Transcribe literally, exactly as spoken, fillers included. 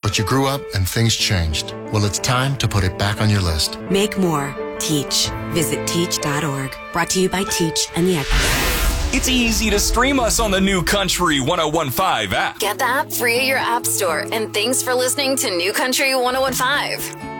but you grew up and things changed. Well, it's time to put it back on your list. Make more. Teach. Visit teach dot org. Brought to you by Teach and the Equity. It's easy to stream us on the New Country ten fifteen app. Get the app free at your app store. And thanks for listening to New Country ten fifteen.